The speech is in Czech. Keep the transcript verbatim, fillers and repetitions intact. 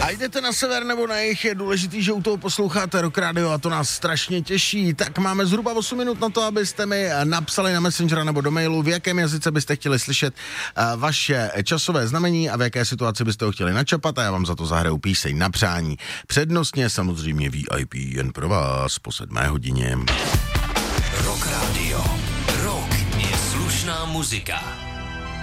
A jdete na sever nebo na jih, je důležitý, že u toho posloucháte Rock Radio a to nás strašně těší. Tak máme zhruba osm minut na to, abyste mi napsali na Messengera nebo do mailu, v jakém jazyce byste chtěli slyšet vaše časové znamení a v jaké situaci byste ho chtěli načapat a já vám za to zahraju píseň na přání. Přednostně samozřejmě V I P jen pro vás po sedmé hodině. Rock Radio. Rock je slušná muzika.